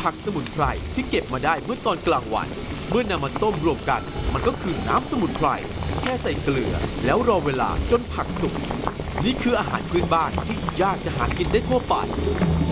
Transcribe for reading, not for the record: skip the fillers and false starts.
ผักสมุนไพรที่เก็บมาได้เมื่อตอนกลางวันเมื่อนำมาต้มรวมกันมันก็คือน้ำสมุนไพรแค่ใส่เกลือแล้วรอเวลาจนผักสุกนี่คืออาหารพื้นบ้านที่ยากจะหากินได้ทั่วไป